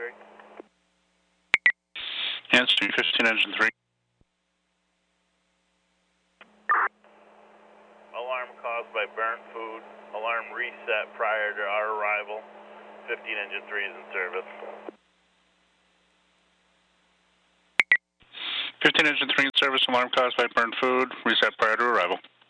3. Answering 15 engine 3. Alarm caused by burnt food. Alarm reset prior to our arrival. 15 engine 3 is in service. 15 engine 3 in service. Alarm caused by burnt food. Reset prior to arrival.